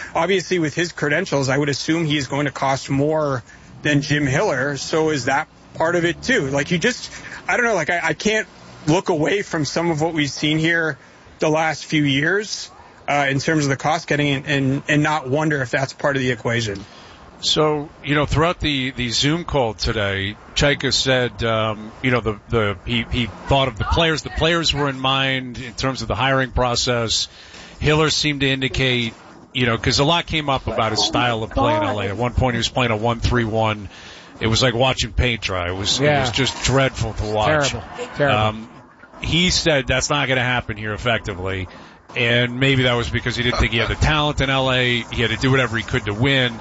obviously with his credentials, I would assume he's going to cost more than Jim Hiller. So is that part of it too? Like I don't know, like I can't look away from some of what we've seen here the last few years in terms of the cost cutting and not wonder if that's part of the equation. So, throughout the Zoom call today, Chaika said, he thought of the players. The players were in mind in terms of the hiring process. Hiller seemed to indicate, because a lot came up about his style of play in LA. At one point, he was playing a 1-3-1. It was like watching paint dry. It was just dreadful to watch. Terrible. He said that's not going to happen here effectively. And maybe that was because he didn't think he had the talent in LA. He had to do whatever he could to win.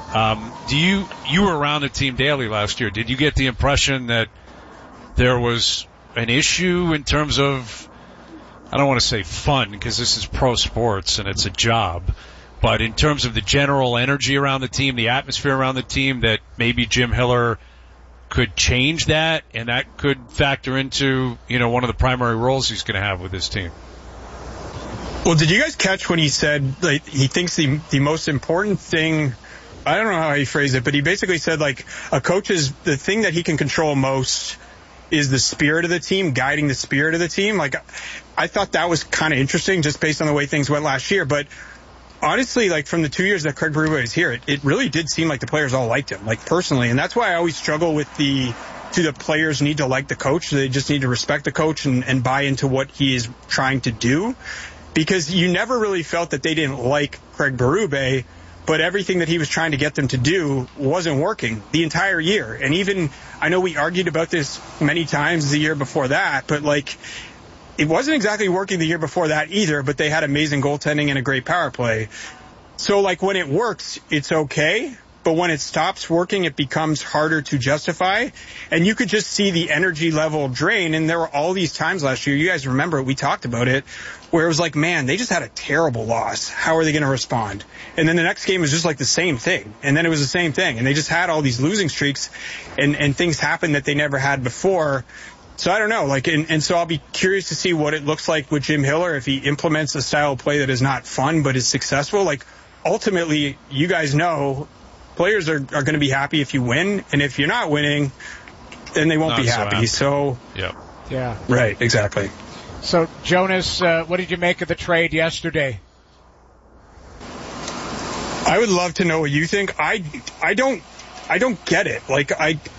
You were around the team daily last year. Did you get the impression that there was an issue in terms of, I don't want to say fun because this is pro sports and it's a job, but in terms of the general energy around the team, the atmosphere around the team, that maybe Jim Hiller could change that and that could factor into, one of the primary roles he's going to have with his team? Well, did you guys catch when he said like he thinks the most important thing, I don't know how he phrased it, but he basically said like a coach is the thing that he can control most is the spirit of the team, guiding the spirit of the team. Like I thought that was kind of interesting just based on the way things went last year. But honestly, like from the 2 years that Craig Berube was here, it really did seem like the players all liked him, like personally. And that's why I always struggle with the players need to like the coach. They just need to respect the coach and buy into what he is trying to do. Because you never really felt that they didn't like Craig Berube, but everything that he was trying to get them to do wasn't working the entire year. And even, I know we argued about this many times the year before that, but like, it wasn't exactly working the year before that either, but they had amazing goaltending and a great power play. So like when it works, it's okay. But when it stops working, it becomes harder to justify. And you could just see the energy level drain. And there were all these times last year, you guys remember, we talked about it, where it was like, man, they just had a terrible loss. How are they going to respond? And then the next game was just like the same thing. And then it was the same thing. And they just had all these losing streaks and things happened that they never had before. So I don't know. Like, and so I'll be curious to see what it looks like with Jim Hiller if he implements a style of play that is not fun but is successful. Like, ultimately, you guys know players are going to be happy if you win. And if you're not winning, then they won't be happy. So, yeah. Right, exactly. So, Jonas, what did you make of the trade yesterday? I would love to know what you think. I don't get it. Like,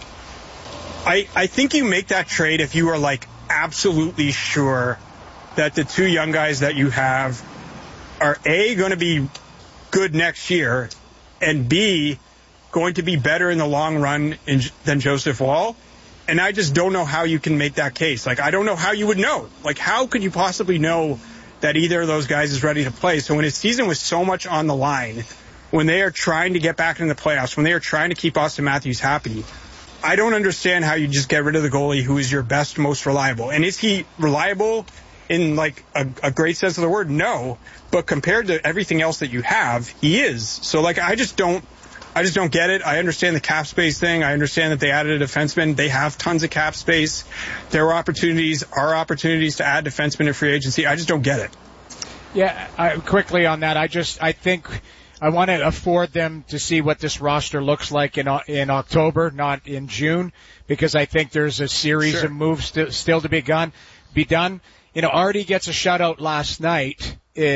I think you make that trade if you are like absolutely sure that the two young guys that you have are A, going to be good next year, and B, going to be better in the long run than Joseph Woll. And I just don't know how you can make that case. Like, I don't know how you would know. Like, how could you possibly know that either of those guys is ready to play? So when his season was so much on the line, when they are trying to get back into the playoffs, when they are trying to keep Austin Matthews happy, I don't understand how you just get rid of the goalie who is your best, most reliable. And is he reliable in, like, a great sense of the word? No. But compared to everything else that you have, he is. So, like, I just don't get it. I understand the cap space thing. I understand that they added a defenseman. They have tons of cap space. There are opportunities to add defensemen in free agency. I just don't get it. Yeah, quickly on that, I think I want to afford them to see what this roster looks like in October, not in June, because I think there's a series of moves still to be done. Artie gets a shutout last night.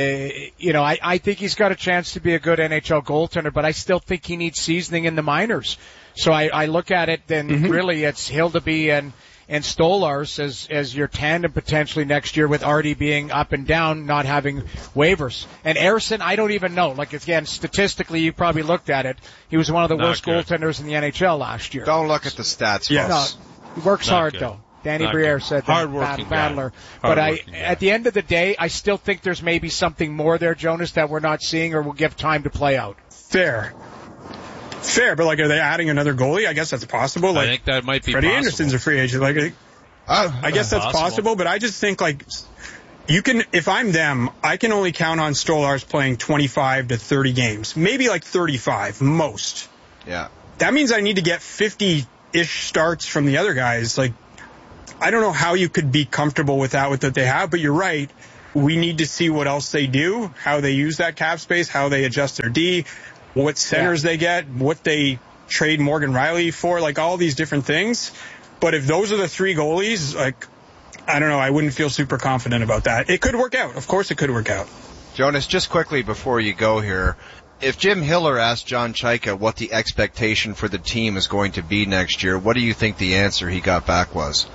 I think he's got a chance to be a good NHL goaltender, but I still think he needs seasoning in the minors. So I look at it, then really it's Hildeby and Stolarz as your tandem potentially next year, with Artie being up and down, not having waivers. And Ersson, I don't even know. Like, again, statistically, you probably looked at it. He was one of the worst goaltenders in the NHL last year. Don't look at the stats. Yes. No, he works hard, though. Danny Briere said that, battler. But at the end of the day, I still think there's maybe something more there, Jonas, that we're not seeing or will give time to play out. Fair, but like, are they adding another goalie? I guess that's possible. Like, I think that might be Freddie possible. Anderson's a free agent. Like, I guess that's possible, but I just think, like, you can, if I'm them, I can only count on Stolarz playing 25 to 30 games, maybe like 35 most. Yeah. That means I need to get 50-ish starts from the other guys. Like, I don't know how you could be comfortable with that, with what they have, but you're right. we need to see what else they do, how they use that cap space, how they adjust their D, what centers they get, what they trade Morgan Riley for, like all these different things. But if those are the 3 goalies, like, I don't know, I wouldn't feel super confident about that. It could work out. Of course it could work out. Jonas, just quickly before you go here, if Jim Hiller asked John Chayka what the expectation for the team is going to be next year, what do you think the answer he got back was?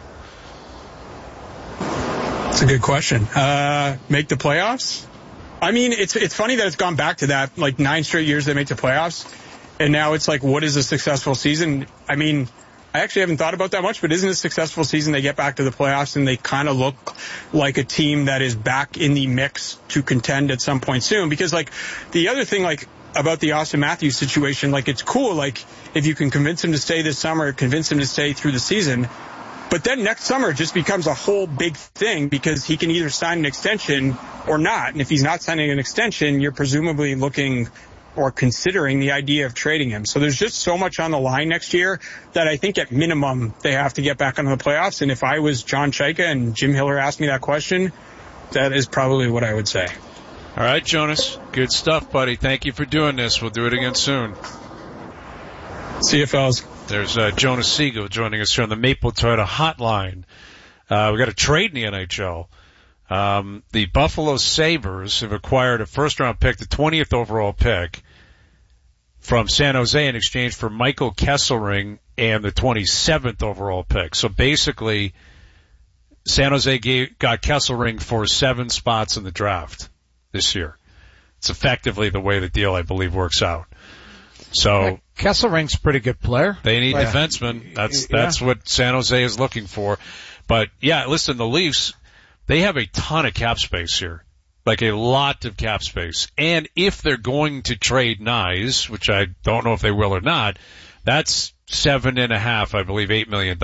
That's a good question. Make the playoffs? I mean, it's funny that it's gone back to that, like 9 straight years they make the playoffs. And now it's like, what is a successful season? I mean, I actually haven't thought about that much, but isn't a successful season they get back to the playoffs and they kind of look like a team that is back in the mix to contend at some point soon? Because like the other thing, like about the Austin Matthews situation, like it's cool, like if you can convince him to stay this summer, convince him to stay through the season. But then next summer it just becomes a whole big thing because he can either sign an extension or not. And if he's not signing an extension, you're presumably looking or considering the idea of trading him. So there's just so much on the line next year that I think at minimum they have to get back into the playoffs. And if I was John Chayka and Jim Hiller asked me that question, that is probably what I would say. All right, Jonas. Good stuff, buddy. Thank you for doing this. We'll do it again soon. See you, fellas. There's Jonas Siegel joining us here on the Maple Toyota Hotline. We got a trade in the NHL. The Buffalo Sabres have acquired a first-round pick, the 20th overall pick, from San Jose in exchange for Michael Kesselring and the 27th overall pick. So basically, San Jose got Kesselring for 7 spots in the draft this year. It's effectively the way the deal, I believe, works out. So Kesselring's a pretty good player. They need defensemen. That's what San Jose is looking for. But yeah, listen, the Leafs, they have a ton of cap space here. Like a lot of cap space. And if they're going to trade Nyes, which I don't know if they will or not, that's $7.5, I believe, $8 million.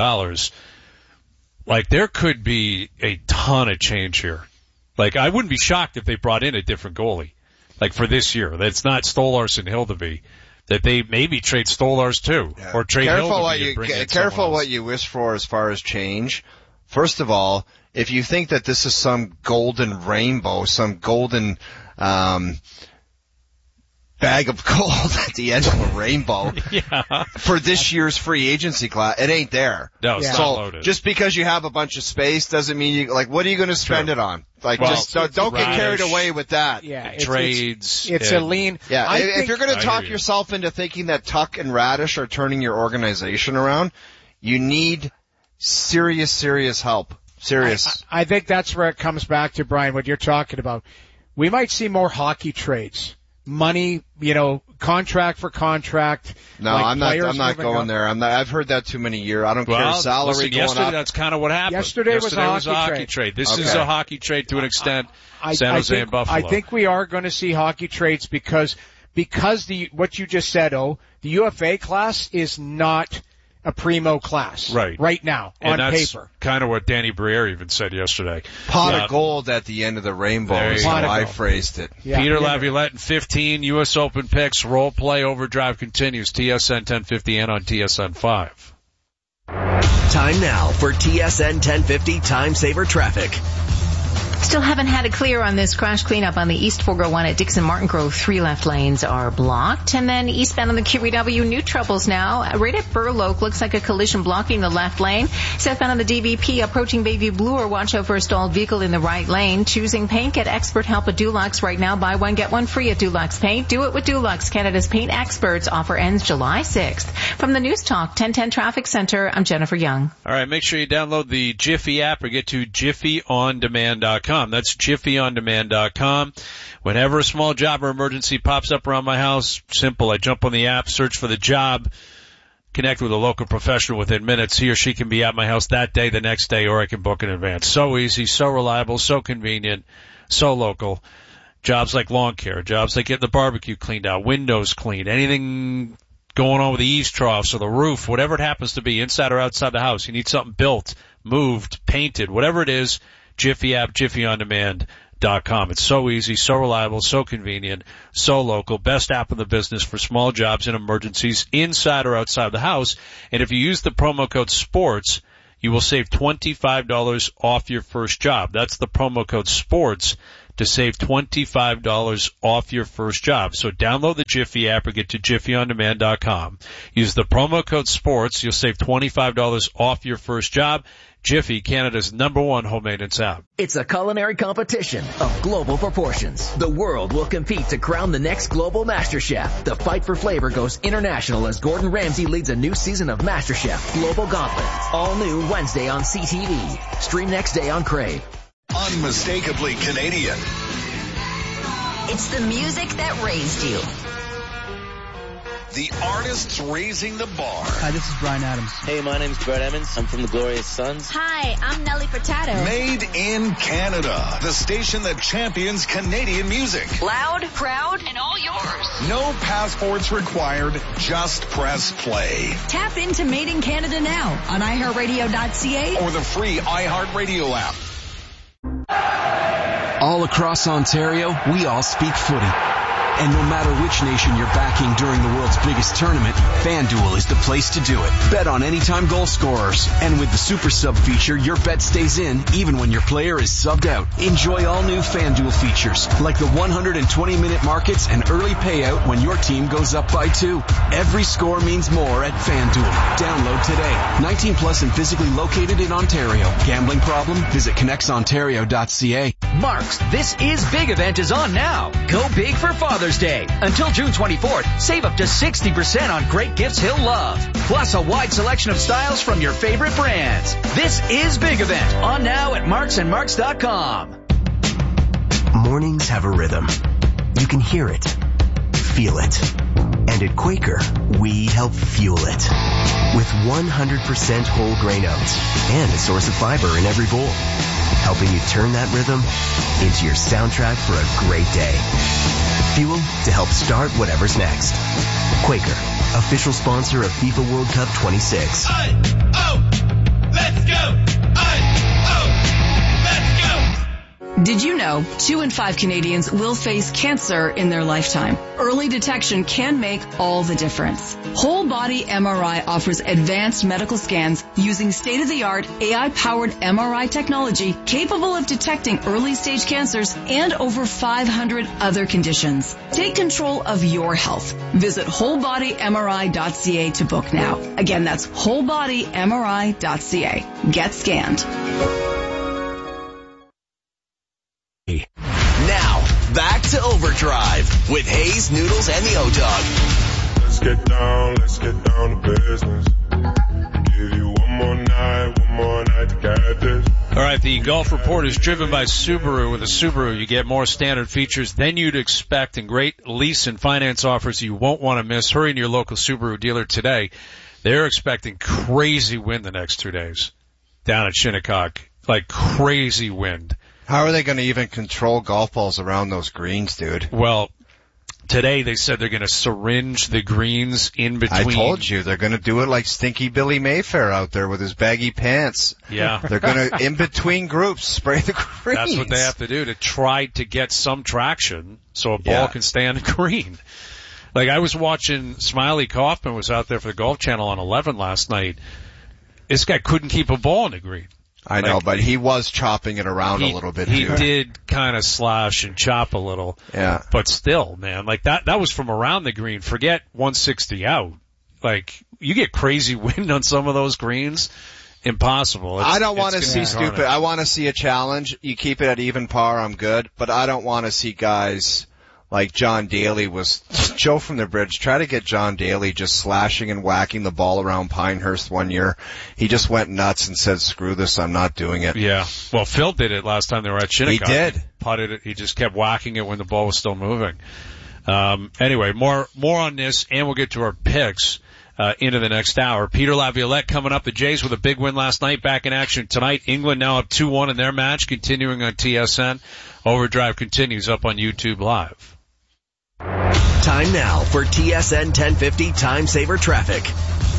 Like there could be a ton of change here. Like I wouldn't be shocked if they brought in a different goalie. Like for this year. That's not Stolarz and Hildeby. That they maybe trade Stolarz too. Yeah. Or trade Hildeby. Careful what you wish for as far as change. First of all, if you think that this is some golden rainbow, some golden bag of gold at the end of a rainbow for this year's free agency class, it ain't there. No, it's not loaded. Just because you have a bunch of space doesn't mean you, like, what are you going to spend it on? Like, just don't get carried away with that. Yeah, trades. It's a lean. Yeah, if you're going to talk yourself into thinking that Tuck and Radish are turning your organization around, you need serious help. Serious. I think that's where it comes back to, Brian, what you're talking about. We might see more hockey trades. Money, contract for contract. No, I'm not going there. I've heard that too many years. I don't care. Salary going yesterday, up. That's kind of what happened. Yesterday was a hockey trade. This is a hockey trade to an extent. San Jose and Buffalo. I think we are going to see hockey trades because what you just said, the UFA class is not a primo class right now on paper. Kind of what Danny Briere even said yesterday. Pot of gold at the end of the rainbow is how I phrased it. Yeah. Peter Laviolette in 15 U.S. Open picks. Role play overdrive continues. TSN 1050 and on TSN 5. Time now for TSN 1050 Time Saver Traffic. Still haven't had it clear on this crash cleanup on the East 401 at Dixon Martin Grove. 3 left lanes are blocked. And then eastbound on the QEW, new troubles now. Right at Burloak, looks like a collision blocking the left lane. Southbound on the DVP, approaching Bayview Bloor, watch out for a stalled vehicle in the right lane. Choosing paint, get expert help at Dulux right now. Buy one, get one free at Dulux Paint. Do it with Dulux, Canada's paint experts. Offer ends July 6th. From the News Talk 1010 Traffic Center, I'm Jennifer Young. All right, make sure you download the Jiffy app or get to jiffyondemand.com. That's jiffyondemand.com. Whenever a small job or emergency pops up around my house, simple. I jump on the app, search for the job, connect with a local professional within minutes. He or she can be at my house that day, the next day, or I can book in advance. So easy, so reliable, so convenient, so local. Jobs like lawn care, jobs like getting the barbecue cleaned out, windows cleaned, anything going on with the eaves troughs or the roof, whatever it happens to be, inside or outside the house. You need something built, moved, painted, whatever it is. Jiffy app, jiffyondemand.com. It's so easy, so reliable, so convenient, so local. Best app in the business for small jobs and emergencies inside or outside the house. And if you use the promo code SPORTS, you will save $25 off your first job. That's the promo code SPORTS to save $25 off your first job. So download the Jiffy app or get to JiffyOnDemand.com. Use the promo code SPORTS. You'll save $25 off your first job. Jiffy, Canada's #1 home maintenance app. It's a culinary competition of global proportions. The world will compete to crown the next global master chef. The fight for flavor goes international as Gordon Ramsay leads a new season of MasterChef Global Gauntlet. All new Wednesday on CTV. Stream next day on Crave. Unmistakably Canadian. It's the music that raised you. The artists raising the bar. Hi, this is Bryan Adams. Hey, my name's Brett Emmons. I'm from the Glorious Sons. Hi, I'm Nelly Furtado. Made in Canada. The station that champions Canadian music. Loud, proud, and all yours. No passports required. Just press play. Tap into Made in Canada now on iHeartRadio.ca or the free iHeartRadio app. All across Ontario, we all speak footy. And no matter which nation you're backing during the world's biggest tournament, FanDuel is the place to do it. Bet on anytime goal scorers. And with the Super Sub feature, your bet stays in even when your player is subbed out. Enjoy all new FanDuel features, like the 120-minute markets and early payout when your team goes up by 2. Every score means more at FanDuel. Download today. 19 plus and physically located in Ontario. Gambling problem? Visit connectsontario.ca. Mark's This Is Big event is on now. Go big for Father's Day. Until June 24th, save up to 60% on great gifts he'll love. Plus a wide selection of styles from your favorite brands. This Is Big event on now at marksandmarks.com. Mornings have a rhythm. You can hear it, feel it. And at Quaker, we help fuel it. With 100% whole grain oats and a source of fiber in every bowl. Helping you turn that rhythm into your soundtrack for a great day. Fuel to help start whatever's next. Quaker, official sponsor of FIFA World Cup 26. Let's go! Did you know 2 in 5 Canadians will face cancer in their lifetime? Early detection can make all the difference. Whole Body MRI offers advanced medical scans using state-of-the-art AI-powered MRI technology capable of detecting early-stage cancers and over 500 other conditions. Take control of your health. Visit wholebodymri.ca to book now. Again, that's wholebodymri.ca. Get scanned. Now, back to Overdrive with Hayes, Noodles, and the O-Dog. Let's get down to business. Give you one more night to get this. All right, the Golf Report is driven by Subaru. With a Subaru, you get more standard features than you'd expect and great lease and finance offers you won't want to miss. Hurry to your local Subaru dealer today. They're expecting crazy wind the next 2 days down at Shinnecock, like crazy wind. How are they going to even control golf balls around those greens, dude? Well, today they said they're going to syringe the greens in between. I told you, they're going to do it like Stinky Billy Mayfair out there with his baggy pants. Yeah. They're going to, in between groups, spray the greens. That's what they have to do to try to get some traction so a ball can stay on the green. Like, I was watching Smiley Kaufman was out there for the Golf Channel on 11 last night. This guy couldn't keep a ball in the green. I know, but he was chopping it around a little bit, He too. did kind of slash and chop a little. Yeah. But still, man, like that was from around the green. Forget 160 out. Like, you get crazy wind on some of those greens. Impossible. I don't want to see stupid. I want to see a challenge. You keep it at even par, I'm good. But I don't want to see guys like John Daly was, Joe from the Bridge, try to get John Daly just slashing and whacking the ball around Pinehurst one year. He just went nuts and said, screw this, I'm not doing it. Yeah. Well, Phil did it last time they were at Shinnecock. He did. He putted it. He just kept whacking it when the ball was still moving. Anyway, more on this, and we'll get to our picks into the next hour. Peter Laviolette coming up. The Jays with a big win last night, back in action tonight. England now up 2-1 in their match, continuing on TSN. Overdrive continues up on YouTube Live. Time now for TSN 1050 Time Saver Traffic.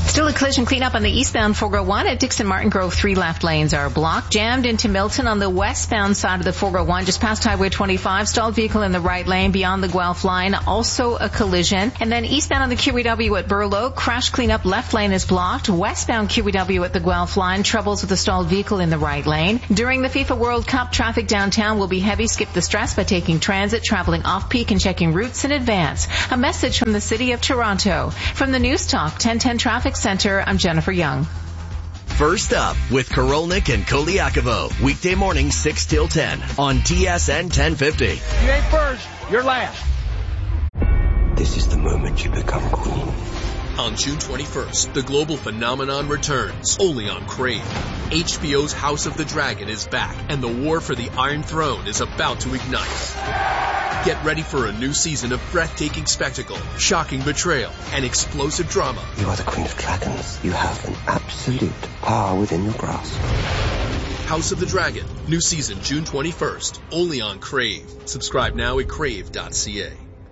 Still a collision cleanup on the eastbound 401 at Dixon Martin Grove. 3 left lanes are blocked. Jammed into Milton on the westbound side of the 401 just past Highway 25. Stalled vehicle in the right lane beyond the Guelph line. Also a collision. And then eastbound on the QEW at Burloak. Crash cleanup, left lane is blocked. Westbound QEW at the Guelph line. Troubles with a stalled vehicle in the right lane. During the FIFA World Cup, traffic downtown will be heavy. Skip the stress by taking transit, traveling off-peak, and checking routes in advance. A message from the City of Toronto. From the News Talk 1010 Traffic Center, I'm Jennifer Young. First up with Korolnik and Koliakovo. Weekday morning 6 till 10 on TSN 1050. You ain't first, you're last. This is the moment you become queen. On June 21st, the global phenomenon returns, only on Crave. HBO's House of the Dragon is back, and the war for the Iron Throne is about to ignite. Get ready for a new season of breathtaking spectacle, shocking betrayal, and explosive drama. You are the Queen of Dragons. You have an absolute power within your grasp. House of the Dragon, new season June 21st, only on Crave. Subscribe now at crave.ca.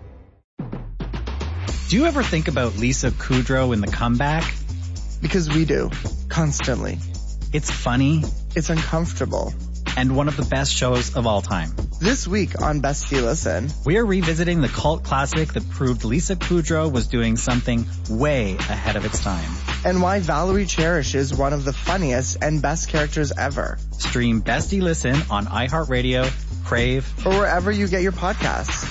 Do you ever think about Lisa Kudrow in The Comeback? Because we do. Constantly. It's funny. It's uncomfortable. And one of the best shows of all time. This week on Bestie Listen, we are revisiting the cult classic that proved Lisa Kudrow was doing something way ahead of its time. And why Valerie Cherish is one of the funniest and best characters ever. Stream Bestie Listen on iHeartRadio, Crave, or wherever you get your podcasts.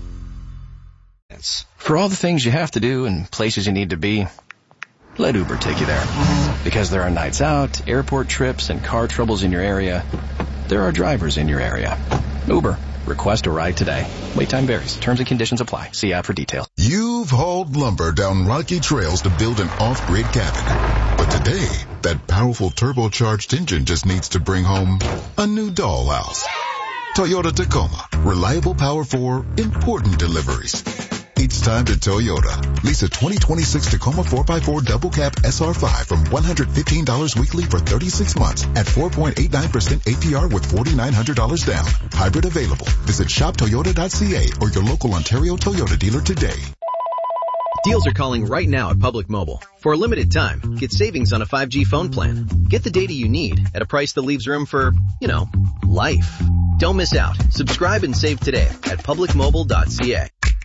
For all the things you have to do and places you need to be, let Uber take you there. Because there are nights out, airport trips, and car troubles in your area, there are drivers in your area. Uber. Request a ride today. Wait time varies. Terms and conditions apply. See app for details. You've hauled lumber down rocky trails to build an off-grid cabin. But today, that powerful turbocharged engine just needs to bring home a new dollhouse. Toyota Tacoma. Reliable power for important deliveries. It's time to Toyota. Lease a 2026 Tacoma 4x4 double cab SR5 from $115 weekly for 36 months at 4.89% APR with $4,900 down. Hybrid available. Visit shoptoyota.ca or your local Ontario Toyota dealer today. Deals are calling right now at Public Mobile. For a limited time, get savings on a 5G phone plan. Get the data you need at a price that leaves room for, life. Don't miss out. Subscribe and save today at publicmobile.ca.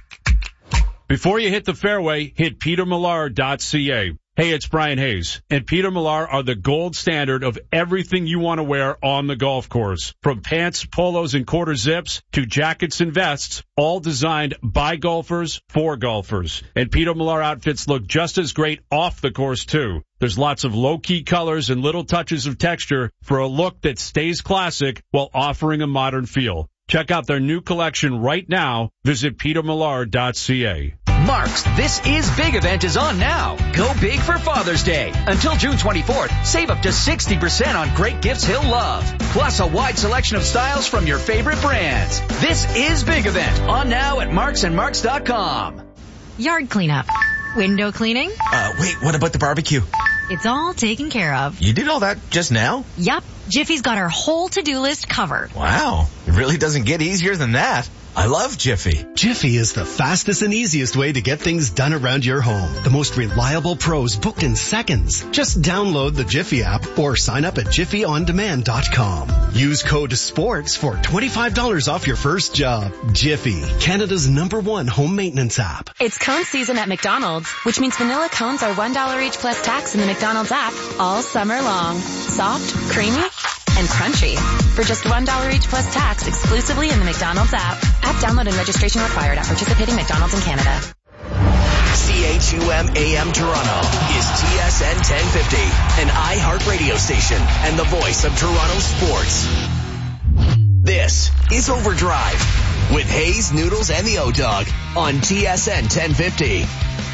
Before you hit the fairway, hit petermillar.ca. Hey, it's Brian Hayes, and Peter Millar are the gold standard of everything you want to wear on the golf course. From pants, polos, and quarter zips to jackets and vests, all designed by golfers for golfers. And Peter Millar outfits look just as great off the course, too. There's lots of low-key colors and little touches of texture for a look that stays classic while offering a modern feel. Check out their new collection right now. Visit petermillar.ca. Mark's This Is Big event is on now. Go big for Father's Day. Until June 24th, save up to 60% on great gifts he'll love. Plus a wide selection of styles from your favorite brands. This Is Big event on now at marksandmarks.com. Yard cleanup. Window cleaning. Wait, what about the barbecue? It's all taken care of. You did all that just now? Yup. Jiffy's got our whole to-do list covered. Wow. It really doesn't get easier than that. I love Jiffy. Jiffy is the fastest and easiest way to get things done around your home. The most reliable pros book in seconds. Just download the Jiffy app or sign up at jiffyondemand.com. Use code SPORTS for $25 off your first job. Jiffy, Canada's #1 home maintenance app. It's cone season at McDonald's, which means vanilla cones are $1 each plus tax in the McDonald's app all summer long. Soft, creamy, and crunchy. For just $1 each plus tax exclusively in the McDonald's app. App download and registration required at participating McDonald's in Canada. CHUM AM Toronto is TSN 1050, an iHeart radio station and the voice of Toronto sports. This is Overdrive with Hayes, Noodles, and the O-Dog on TSN 1050.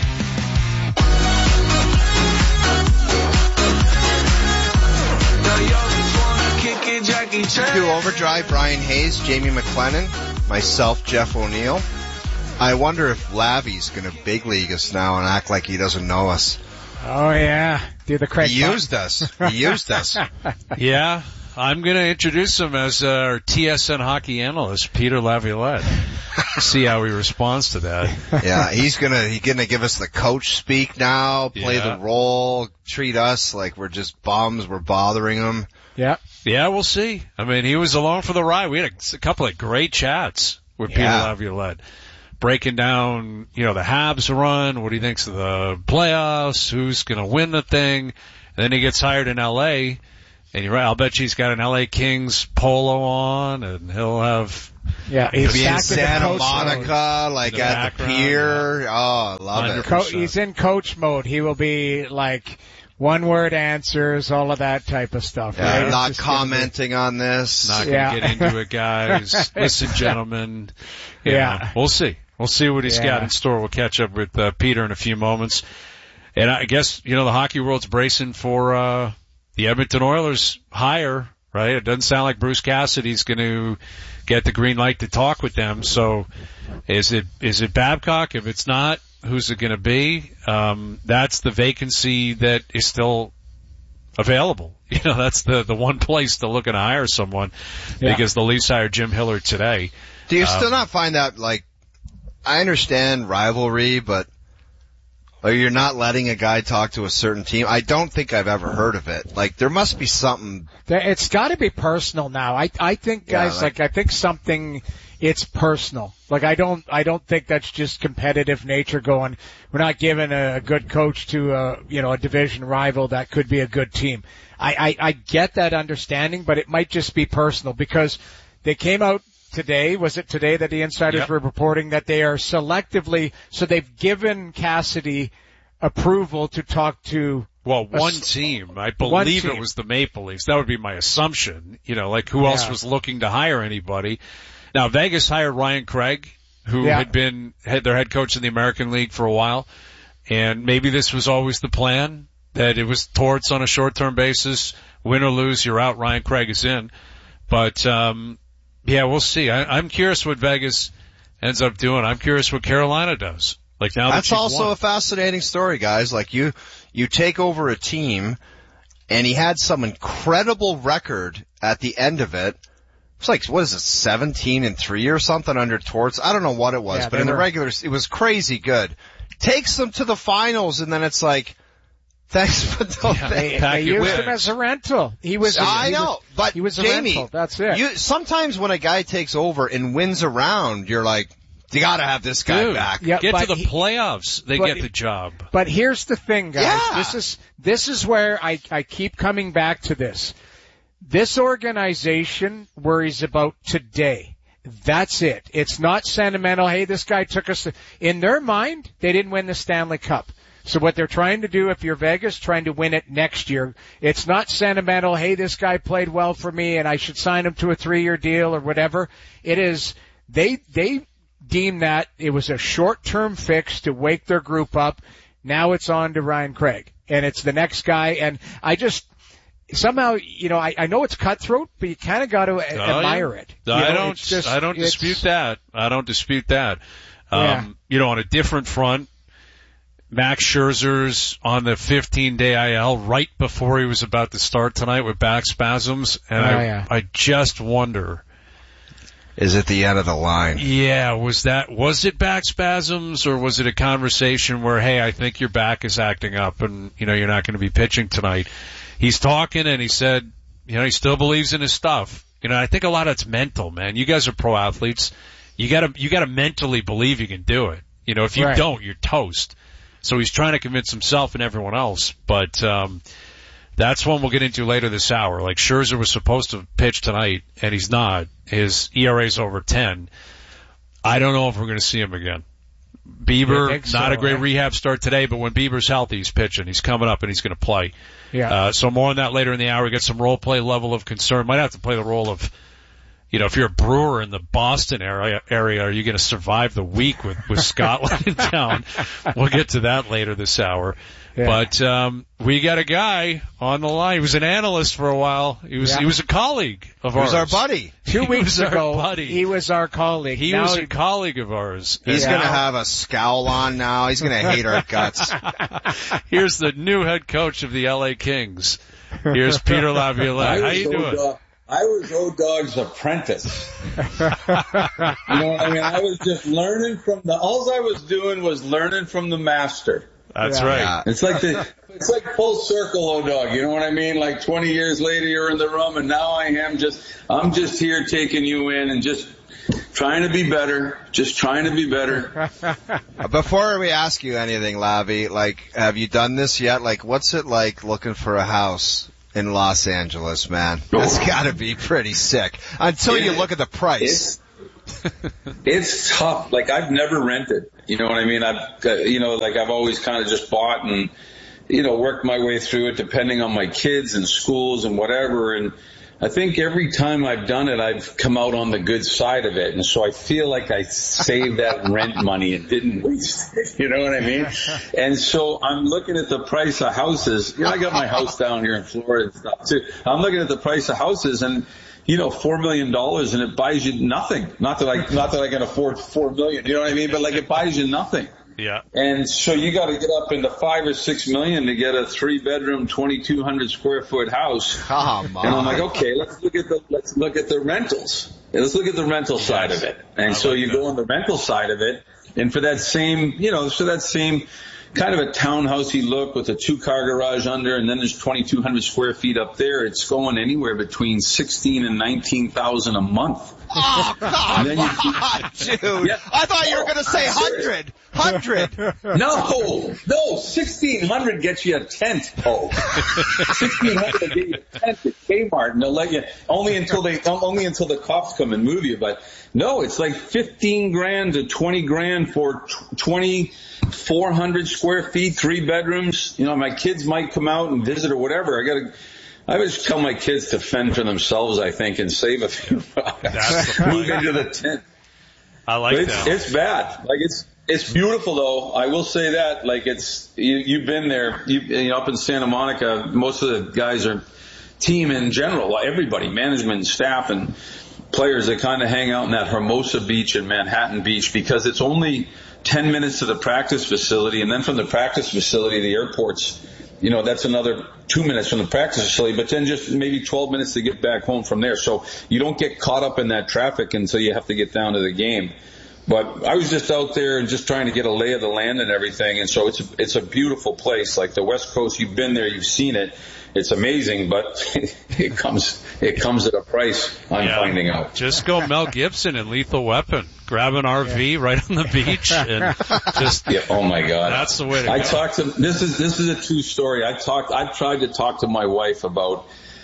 To Overdrive, Brian Hayes, Jamie McLennan, myself, Jeff O'Neill. I wonder if Lavi's going to big league us now and act like he doesn't know us. Oh, yeah. Do the Craig He used us. He used us. Yeah. I'm going to introduce him as our TSN hockey analyst, Peter Laviolette. see how he responds to that. Yeah, he's gonna give us the coach speak now, play the role, treat us like we're just bums, we're bothering him. Yeah. Yeah, we'll see. I mean, he was along for the ride. We had a couple of great chats with Peter Laviolette, breaking down, the Habs run, what he thinks of the playoffs, who's gonna win the thing. And then he gets hired in LA, and you're right, I'll bet he's got an LA Kings polo on, and he'll have... Yeah, he'll be in Santa Monica, like at the pier. Yeah. Oh, I love it. He's in coach mode. He will be like one-word answers, all of that type of stuff. Yeah, right? Not commenting on this. Not going to get into it, guys. Listen, gentlemen. Yeah. We'll see. We'll see what he's got in store. We'll catch up with Peter in a few moments. And I guess, the hockey world's bracing for the Edmonton Oilers hire, right? It doesn't sound like Bruce Cassidy's going to get the green light to talk with them. So is it Babcock? If it's not, who's it going to be? That's the vacancy that is still available. That's the one place to look and hire someone because the Leafs hired Jim Hillard today. Do you still not find that, I understand rivalry, but you're not letting a guy talk to a certain team? I don't think I've ever heard of it. There must be something. It's got to be personal now. I think, guys, I think something, it's personal. I don't think that's just competitive nature going, we're not giving a good coach to a division rival that could be a good team. I get that understanding, but it might just be personal because they came out today, was it today that the insiders were reporting that they are selectively, so they've given Cassidy approval to talk to one team. I believe it was the Maple Leafs. That would be my assumption. Who else was looking to hire anybody? Now, Vegas hired Ryan Craig, who had been their head coach in the American League for a while, and maybe this was always the plan, that it was Torts on a short-term basis. Win or lose, you're out, Ryan Craig is in. But, we'll see. I'm curious what Vegas ends up doing. I'm curious what Carolina does. That's also a fascinating story, guys. You take over a team, and he had some incredible record at the end of it. It's 17-3 or something under Torts? I don't know what it was, but in the regulars, it was crazy good. Takes them to the finals, and then it's thanks, but don't they used him as a rental. He was a Jamie, rental. That's it. Sometimes when a guy takes over and wins a round, you're you gotta have this guy back. Get to the playoffs. They get the job. But here's the thing, guys. Yeah. This is where I keep coming back to this. This organization worries about today. That's it. It's not sentimental. Hey, this guy took us. In their mind, they didn't win the Stanley Cup. So what they're trying to do, if you're Vegas, trying to win it next year. It's not sentimental. Hey, this guy played well for me and I should sign him to a 3-year deal or whatever. It is, they deem that it was a short-term fix to wake their group up. Now it's on to Ryan Craig and it's the next guy. And I just, somehow, I know it's cutthroat, but you kind of got to admire it. I don't dispute that. I don't dispute that. On a different front, Max Scherzer's on the 15-day IL right before he was about to start tonight with back spasms, and I just wonder. Is it the end of the line? Yeah, was it back spasms, or was it a conversation where, hey, I think your back is acting up and, you're not going to be pitching tonight? He's talking and he said, he still believes in his stuff. I think a lot of it's mental, man. You guys are pro athletes. You gotta mentally believe you can do it. If you don't, you're toast. So he's trying to convince himself and everyone else, but that's one we'll get into later this hour. Scherzer was supposed to pitch tonight, and he's not. His ERA's over 10. I don't know if we're going to see him again. Bieber, not a great rehab start today, but when Bieber's healthy, he's pitching. He's coming up, and he's going to play. Yeah. So more on that later in the hour. We get some role play level of concern. Might have to play the role of, if you're a brewer in the Boston area, are you going to survive the week with Scotland in town? We'll get to that later this hour. Yeah. But we got a guy on the line. He was an analyst for a while. He was a colleague of ours. He was our buddy. 2 weeks ago, he was our colleague. He was a colleague of ours. He's going to have a scowl on now. He's going to hate our guts. Here's the new head coach of the LA Kings. Here's Peter Laviolette. How you doing? I was O-Dog's apprentice. You know what I mean? I was just learning from all I was doing was learning from the master. That's right. It's like full circle, O-Dog. You know what I mean? Like 20 years later, you're in the room, and now I'm just here taking you in and just trying to be better. Just trying to be better. Before we ask you anything, Lavi, like, have you done this yet? Like, what's it like looking for a house in Los Angeles, man? That's got to be pretty sick. Until you look at the price. It's tough. Like, I've never rented. You know what I mean? I've always kind of just bought and, worked my way through it depending on my kids and schools and whatever. And I think every time I've done it, I've come out on the good side of it. And so I feel like I saved that rent money and didn't waste it. You know what I mean? And so I'm looking at the price of houses. I got my house down here in Florida and stuff too. I'm looking at the price of houses and, $4 million and it buys you nothing. Not that I can afford $4 million, you know what I mean? But like it buys you nothing. Yeah. And so you got to get up into $5 or $6 million to get a 3-bedroom, 2,200 square foot house. Come on. And I'm like, okay, let's look at the rentals. Let's look at the rental side of it. And so you go on the rental side of it, and for that same, kind of a townhousey look with a 2-car garage under, and then there's 2,200 square feet up there. It's going anywhere between $16,000 and $19,000 a month. Oh, come on, dude. Yeah. I thought you were going to say 100. 100. No, 1,600 gets you a tent. Oh, 1,600 will get you a tent at Kmart, and they'll let you only until the cops come and move you. But no, it's like $15,000 to $20,000 for 2,400 square feet, 3 bedrooms. My kids might come out and visit or whatever. I would just tell my kids to fend for themselves, I think, and save a few bucks. Move into the tent. I like that. It's bad. Like it's beautiful though. I will say that. Like you've been there. Up in Santa Monica, most of the guys are team in general. Everybody, management, staff, and players that kind of hang out in that Hermosa Beach and Manhattan Beach because it's only 10 minutes to the practice facility, and then from the practice facility, the airport's. That's another 2 minutes from the practice facility, but then just maybe 12 minutes to get back home from there. So you don't get caught up in that traffic until you have to get down to the game. But I was just out there and just trying to get a lay of the land and everything. And so it's a beautiful place. Like the West Coast, you've been there, you've seen it. It's amazing, but it comes at a price, I'm finding out. Just go Mel Gibson and Lethal Weapon. Grab an RV right on the beach and just. Yeah, oh my God. That's the way to go. This is a true story. I've tried to talk to my wife about,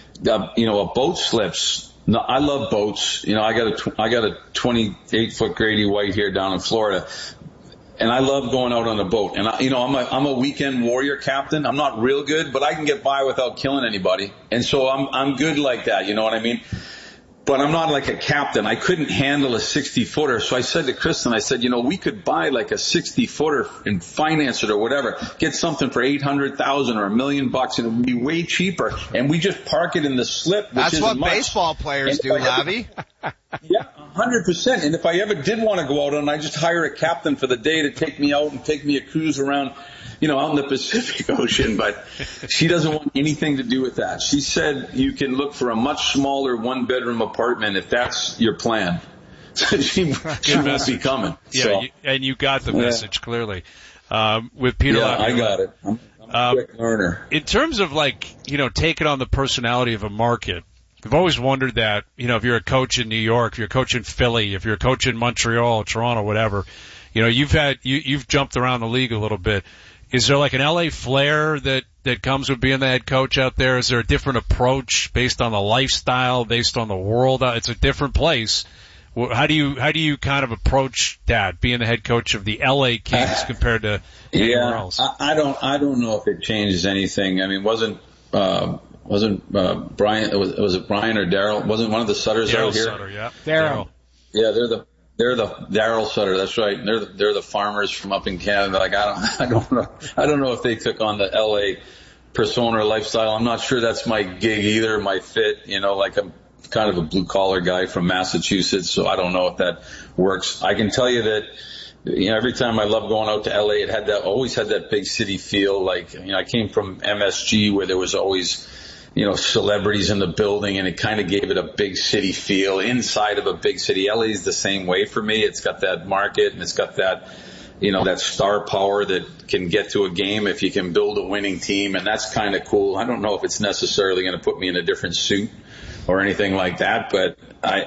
a boat slips. No, I love boats. I got a 28-foot Grady White here down in Florida. And I love going out on a boat. And I'm a weekend warrior captain. I'm not real good, but I can get by without killing anybody. And so I'm good like that. You know what I mean? But I'm not like a captain. I couldn't handle a 60-footer. So I said to Kristen, we could buy like a 60-footer and finance it or whatever. Get something for $800,000 or $1 million and it would be way cheaper. And we just park it in the slip. That's what baseball players do, Lavi. Yeah, 100%. And if I ever did want to go out and I just hire a captain for the day to take me out and take me a cruise around, out in the Pacific Ocean, but she doesn't want anything to do with that. She said you can look for a much smaller 1-bedroom apartment if that's your plan. she must be coming. Yeah, so. and you got the message clearly. With Peter Laviolette. I got it. I'm a quick learner. In terms of taking on the personality of a market, I've always wondered that, if you're a coach in New York, if you're a coach in Philly, if you're a coach in Montreal, Toronto, whatever, you've jumped around the league a little bit. Is there like an LA flair that comes with being the head coach out there? Is there a different approach based on the lifestyle, based on the world? It's a different place. How do you kind of approach that, being the head coach of the LA Kings compared to anywhere else? I don't know if it changes anything. I mean, wasn't Brian? Was it Brian or Daryl? Wasn't one of the Sutters out here? Sutter, yeah. Daryl. Yeah, they're the Daryl Sutter. That's right. They're the farmers from up in Canada. Like I don't know if they took on the LA persona or lifestyle. I'm not sure that's my gig either. My fit. Like I'm kind of a blue collar guy from Massachusetts, so I don't know if that works. I can tell you that. Every time I love going out to LA, it always had that big city feel. Like, I came from MSG where there was always, celebrities in the building, and it kind of gave it a big city feel inside of a big city. LA is the same way for me. It's got that market, and it's got that, that star power that can get to a game if you can build a winning team, and that's kind of cool. I don't know if it's necessarily going to put me in a different suit or anything like that, but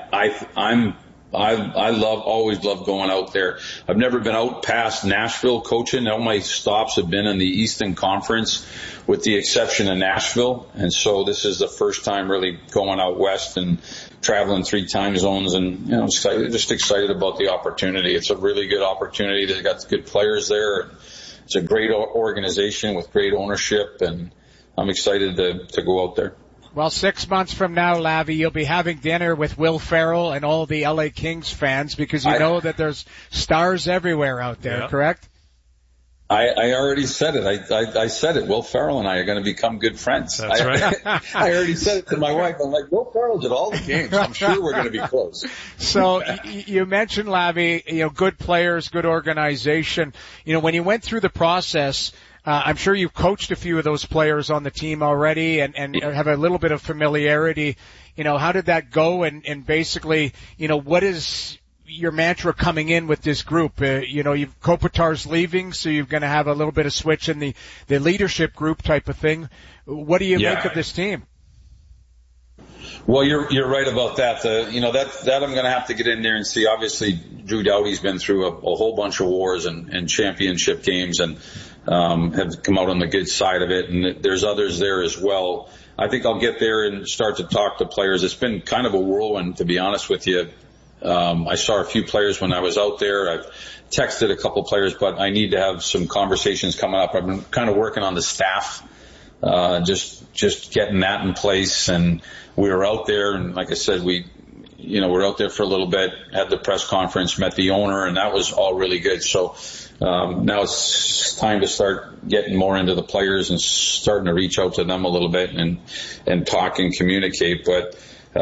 I always love going out there. I've never been out past Nashville coaching. All my stops have been in the Eastern Conference with the exception of Nashville. And so this is the first time really going out west and traveling 3 time zones, and, just excited about the opportunity. It's a really good opportunity. They've got good players there. It's a great organization with great ownership, and I'm excited to go out there. Well, 6 months from now, Lavi, you'll be having dinner with Will Ferrell and all the LA Kings fans, because you know that there's stars everywhere out there, correct? I already said it. I said it. Will Ferrell and I are going to become good friends. That's right. I already said it to my wife. I'm like, Will Ferrell's at all the games. I'm sure we're going to be close. So you mentioned, Lavi, good players, good organization. When you went through the process, I'm sure you've coached a few of those players on the team already and have a little bit of familiarity. How did that go? And basically, what is your mantra coming in with this group? Kopitar's leaving, so you're going to have a little bit of switch in the leadership group type of thing. What do you make of this team? Well, you're right about that. That I'm going to have to get in there and see. Obviously, Drew Doughty's been through a whole bunch of wars and championship games, and have come out on the good side of it. And there's others there as well. I think I'll get there and start to talk to players. It's been kind of a whirlwind, to be honest with you. I saw a few players when I was out there. I've texted a couple players, but I need to have some conversations coming up. I've been kind of working on the staff, just getting that in place. And we were out there, and like I said, we're out there for a little bit, had the press conference, met the owner, and that was all really good. So now it's time to start getting more into the players and starting to reach out to them a little bit and talk and communicate. But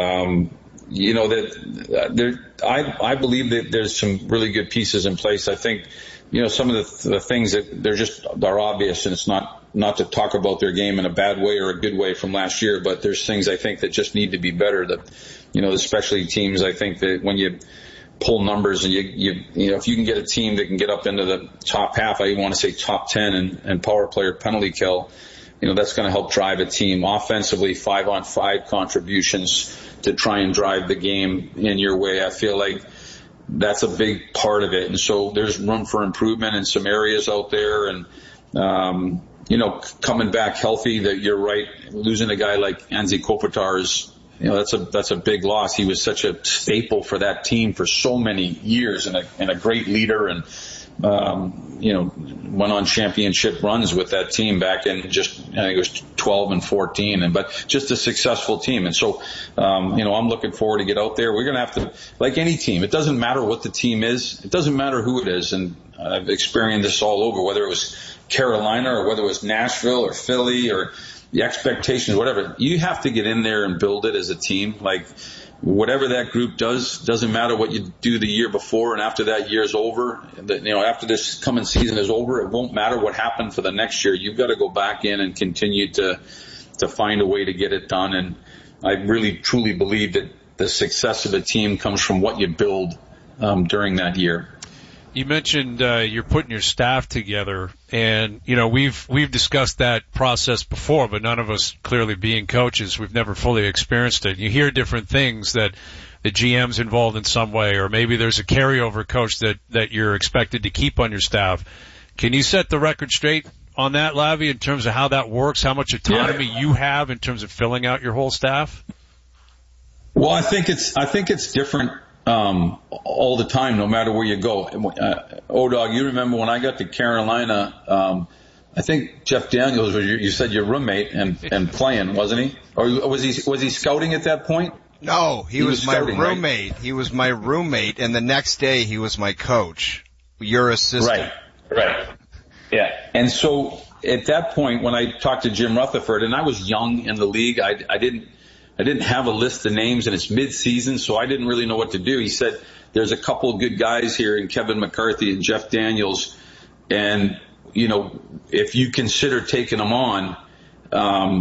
I believe that there's some really good pieces in place. I think, some of the things that they're obvious, and it's not to talk about their game in a bad way or a good way from last year, but there's things I think that just need to be better. That, especially teams, I think that when you pull numbers and if you can get a team that can get up into the top half, I even want to say top 10 and power play or penalty kill, that's going to help drive a team offensively. 5-on-5 contributions to try and drive the game in your way. I feel like that's a big part of it. And so there's room for improvement in some areas out there. And, coming back healthy, that you're right. Losing a guy like Anze Kopitar is, that's a big loss. He was such a staple for that team for so many years and a great leader, and, went on championship runs with that team back in I think it was 12 and 14, but just a successful team. And so, I'm looking forward to get out there. We're going to have to, like any team, it doesn't matter what the team is. It doesn't matter who it is. And I've experienced this all over, whether it was Carolina or whether it was Nashville or Philly or the expectations, whatever. You have to get in there and build it as a team. Like, whatever that group does, doesn't matter what you do the year before and after that year's over. After this coming season is over, it won't matter what happened for the next year. You've got to go back in and continue to find a way to get it done. And I really, truly believe that the success of a team comes from what you build during that year. You mentioned you're putting your staff together, and we've discussed that process before, but none of us, clearly being coaches, we've never fully experienced it. You hear different things, that the GM's involved in some way, or maybe there's a carryover coach that you're expected to keep on your staff. Can you set the record straight on that, Lavi, in terms of how that works, how much autonomy you have in terms of filling out your whole staff? Well, I think it's different all the time, no matter where you go. O-Dog, you remember when I got to Carolina, I think Jeff Daniels was you said your roommate and playing, wasn't he? Or was he scouting at that point? No, he was my scouting, roommate. Right? He was my roommate, and the next day he was my coach. Your assistant. Right. Yeah. And so at that point, when I talked to Jim Rutherford, and I was young in the league, I didn't have a list of names, and it's mid-season, so I didn't really know what to do. He said, there's a couple of good guys here in Kevin McCarthy and Jeff Daniels, and, if you consider taking them on,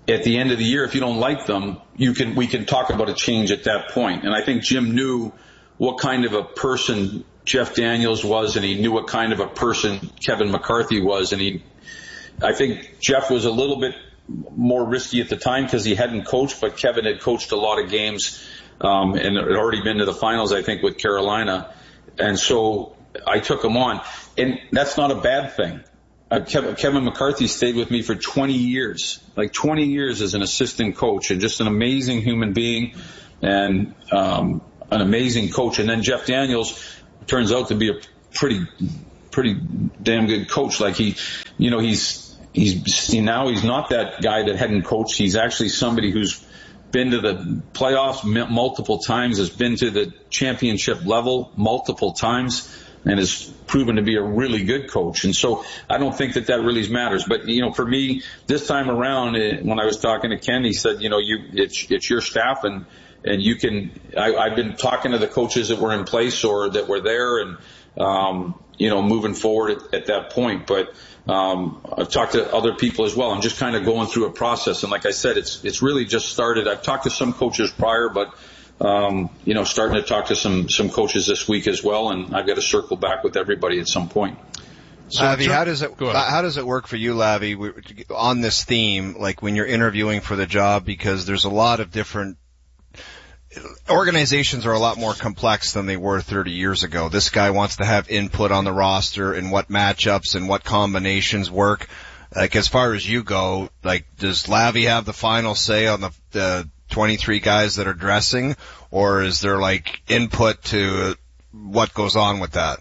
at the end of the year, if you don't like them, we can talk about a change at that point. And I think Jim knew what kind of a person Jeff Daniels was, and he knew what kind of a person Kevin McCarthy was. And I think Jeff was a little bit more risky at the time because he hadn't coached, but Kevin had coached a lot of games, and had already been to the finals, I think, with Carolina. And so I took him on. And that's not a bad thing. Kevin McCarthy stayed with me for 20 years, like 20 years as an assistant coach, and just an amazing human being and an amazing coach. And then Jeff Daniels turns out to be a pretty damn good coach. Like he's not that guy that hadn't coached. He's actually somebody who's been to the playoffs multiple times, has been to the championship level multiple times, and has proven to be a really good coach. And so I don't think that really matters. But, for me, this time around, when I was talking to Ken, he said, it's your staff, and you can, I've been talking to the coaches that were in place or that were there, and, moving forward at that point. But, I've talked to other people as well. I'm just kind of going through a process. And like I said, it's really just started. I've talked to some coaches prior, but, starting to talk to some coaches this week as well, and I've got to circle back with everybody at some point. So, Lavi, how does it work for you, Lavi, on this theme, like when you're interviewing for the job? Because there's a lot of different organizations are a lot more complex than they were 30 years ago. This guy wants to have input on the roster and what matchups and what combinations work. Like, as far as you go, like, does Lavi have the final say on the 23 guys that are dressing, or is there like input to what goes on with that?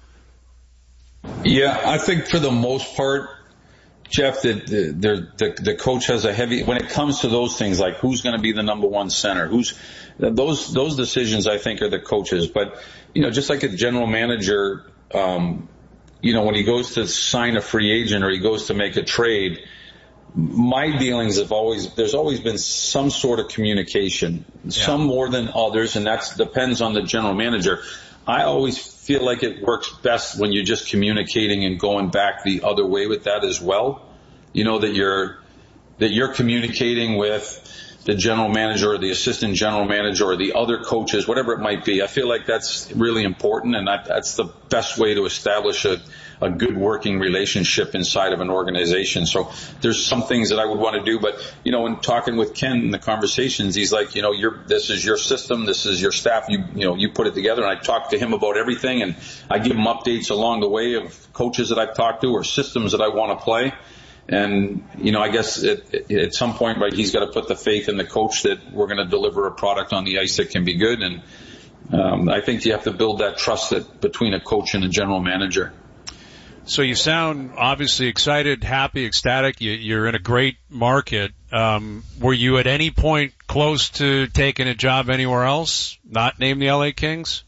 Yeah, I think for the most part, Jeff, the coach has a heavy, when it comes to those things, like who's going to be the number one center, those decisions I think are the coaches. But, just like a general manager, when he goes to sign a free agent or he goes to make a trade, my dealings there's always been some sort of communication, some more than others, and that depends on the general manager. I always feel like it works best when you're just communicating and going back the other way with that as well. That you're communicating with the general manager or the assistant general manager or the other coaches, whatever it might be. I feel like that's really important, and that's the best way to establish a good working relationship inside of an organization. So there's some things that I would want to do, but, in talking with Ken in the conversations, he's like, this is your system, this is your staff, you put it together. And I talk to him about everything, and I give him updates along the way of coaches that I've talked to or systems that I want to play. And, I guess at some point, right, he's got to put the faith in the coach that we're going to deliver a product on the ice that can be good. And I think you have to build that trust between a coach and a general manager. So you sound obviously excited, happy, ecstatic. You're in a great market. Were you at any point close to taking a job anywhere else, not named the LA Kings?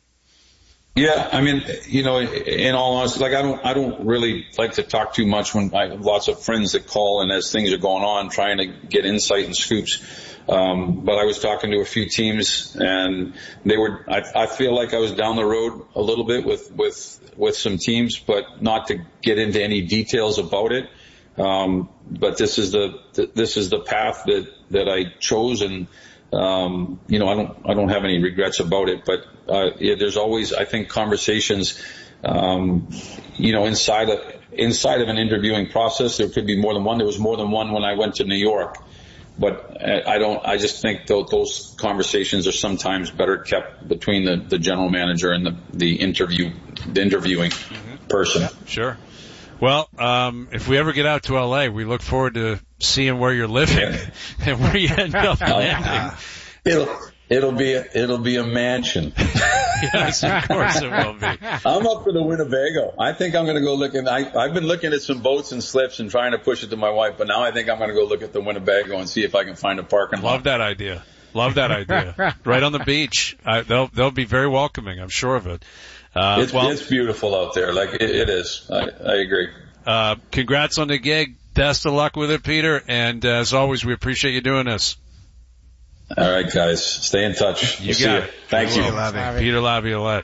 Yeah, I mean, in all honesty, like I don't really like to talk too much when I have lots of friends that call and as things are going on, trying to get insight and scoops. But I was talking to a few teams, and I feel like I was down the road a little bit with some teams, but not to get into any details about it. But this is the path that I chose, and I don't have any regrets about it. But there's always, I think, conversations, inside of an interviewing process. There could be more than one. There was more than one when I went to New York. But I just think those conversations are sometimes better kept between the general manager and the interviewing person. Yeah, sure. Well, if we ever get out to LA, we look forward to seeing where you're living and where you end up landing. It'll be a mansion. Yes, of course it will be. I'm up for the Winnebago. I think I'm going to go look I've been looking at some boats and slips and trying to push it to my wife, but now I think I'm going to go look at the Winnebago and see if I can find a parking lot. Love that idea. Right on the beach. They'll be very welcoming. I'm sure of it. It's beautiful out there. Like it is. I agree. Congrats on the gig. Best of luck with it, Peter. And as always, we appreciate you doing this. All right, guys. Stay in touch. You got it. Thank you. Peter Laviolette.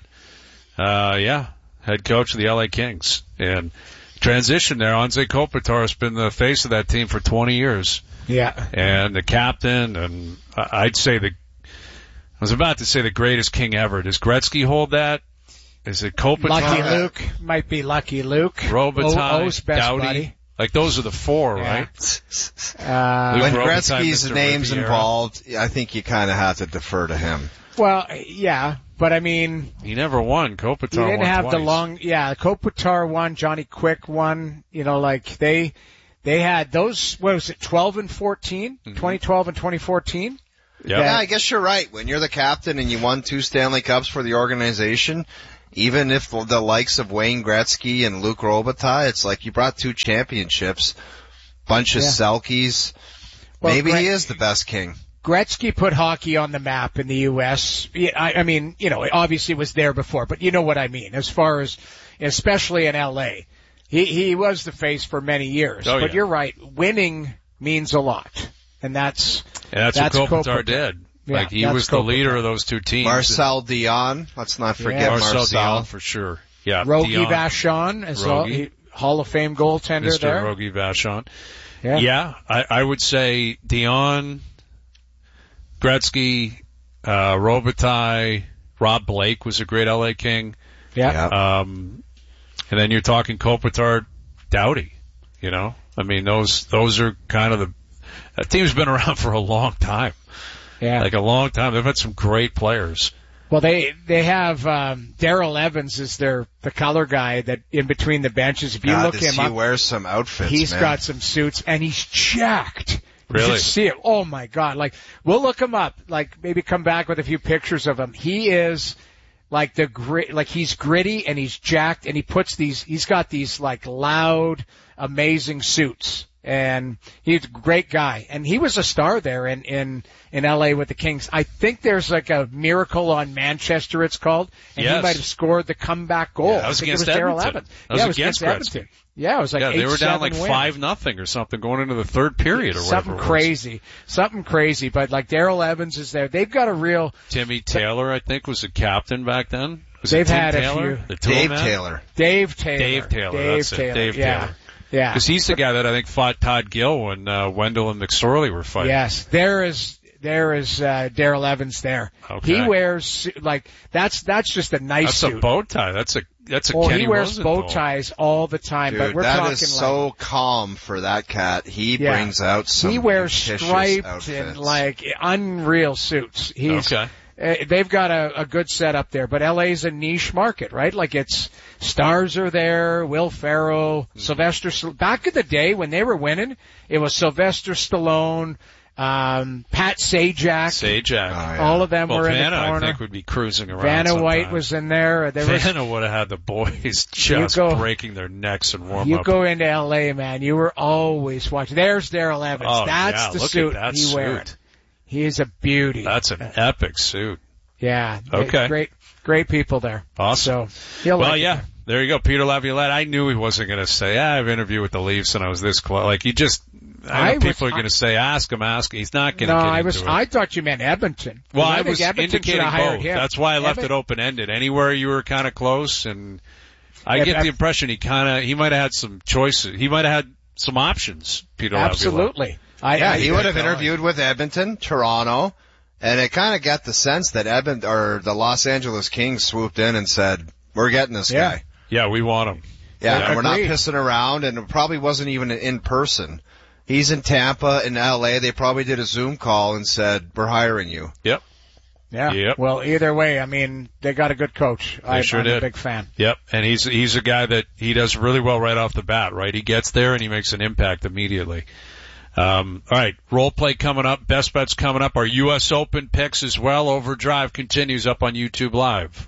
Head coach of the LA Kings. And transition there. Anze Kopitar has been the face of that team for 20 years. Yeah. And the captain, and I'd say I was about to say the greatest king ever. Does Gretzky hold that? Is it Kopitar? Lucky Luke. Might be Lucky Luke. Robitaille, O's best Doughty. buddy. Like, those are the four, Yeah. right? When Robitaille, Gretzky's Mr. name's Riviera. involved, I think you kind of have to defer to him. Well, yeah, but I mean, He never won. Kopitar he didn't won have twice. the long. Yeah, Kopitar won. Johnny Quick won. You know, like they had those. What was it? 12 and 14. 2012 and 2014. Yep. Yeah, I guess you're right. When you're the captain and you won 2 Stanley Cups for the organization, even if the likes of Wayne Gretzky and Luc Robitaille, it's like you brought 2 championships, bunch of Selkies. Well, Maybe he is the best king. Gretzky put hockey on the map in the U.S. I mean, you know, obviously it was there before, but you know what I mean. As far as, especially in L.A., he was the face for many years. Oh, but yeah. you're right, winning means a lot, and that's what Kopitar did. Yeah, Like, he that's was the Kopitar. leader of those 2 teams. Marcel Dion, let's not forget Marcel Dion for sure. Yeah, Rogie Dion. Vachon as well, Hall of Fame goaltender Mr. there. Rogie Vachon. Yeah. I would say Dion, Gretzky, Robitaille, Rob Blake was a great LA King. Yeah. And then you're talking Kopitar, Doughty. You know, I mean, those are kind of that team's been around for a long time. Yeah. Like a long time. They've had some great players. Well, they have Darrell Evans is the color guy that in between the benches. If you look him up, he wears some outfits. He's man. got some suits and he's jacked. Really? You should see it. Oh my God! Like we'll look him up. Like maybe come back with a few pictures of him. He is like he's gritty and he's jacked and he's got these like loud, amazing suits. And he's a great guy. And he was a star there in LA with the Kings. I think there's like a Miracle on Manchester, it's called. And Yes. he might have scored the comeback goal. Yeah, that was against Edmonton. Evans. That was it was against Edmonton. Yeah, it was like they were down 8-7 like win. 5-0 or something going into the third period or Something whatever it was. Something crazy. But like Darrell Evans is there. They've got a real. Timmy Taylor, I think, was the captain back then. Was They've it Tim had Taylor? a few. The Dave toolman? Taylor. Dave Taylor. That's it. Dave yeah. Taylor. Yeah. Because he's the guy that I think fought Todd Gill when Wendell and McSorley were fighting. Yes, there is Darrell Evans there. Okay. He wears like that's just a nice That's suit. a bow tie. That's a Oh, Kenny he wears Rosenthal. bow ties all the time. Dude, but we're that talking is like so calm for that cat. He brings out some He wears fictitious striped outfits. and like unreal suits. He's Okay. They've got a good setup there, but LA's a niche market, right? Like it's stars are there, Will Ferrell, Sylvester. Back in the day when they were winning, it was Sylvester Stallone, Pat Sajak. All of them were in Vanna, the corner. I think, would be cruising around. Vanna White sometime. was in there. Vanna would have had the boys just breaking their necks and warm You up. go into LA, man. You were always watching. There's Darrell Evans. Oh, That's yeah, the look suit at that he suit. wears. He is a beauty. That's an epic suit. Yeah. Okay. Great people there. Awesome. So, he'll well, like yeah. There you go, Peter Laviolette. I knew he wasn't going to say, I have an interview with the Leafs and I was this close. Like, I know people are going to say, ask him. He's not going to get into it. I thought you meant Edmonton. Well, I think was Edmonton should indicating have hired both. him. That's why I left it open-ended. Anywhere you were kind of close, and I get the impression he might have had some choices. He might have had some options, Peter Laviolette. Absolutely. He would have interviewed with Edmonton, Toronto, and it kind of got the sense that the Los Angeles Kings swooped in and said, we're getting this guy. Yeah, we want him. Yeah, we're not pissing around, and it probably wasn't even in person. He's in Tampa, in LA. They probably did a Zoom call and said, we're hiring you. Yep. Yeah. Yep. Well, either way, I mean, they got a good coach. They sure I'm did. a big fan. Yep. And he's a guy that he does really well right off the bat, right? He gets there and he makes an impact immediately. All right. Role play coming up. Best bets coming up. Our U.S. Open picks as well. Overdrive continues up on YouTube Live.